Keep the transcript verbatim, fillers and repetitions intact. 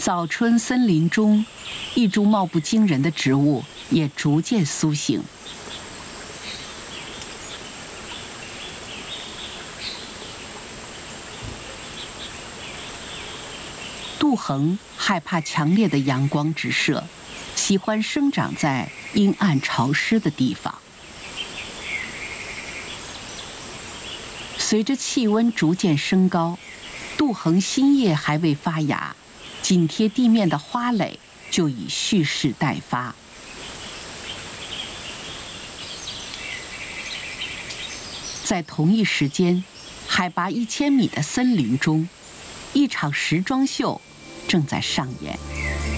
早春森林中，一株貌不惊人的植物也逐渐苏醒。杜衡害怕强烈的阳光直射，喜欢生长在阴暗潮湿的地方。随着气温逐渐升高，杜衡新叶还未发芽，紧贴地面的花蕾就已蓄势待发。在同一时间，海拔一千米的森林中，一场时装秀正在上演。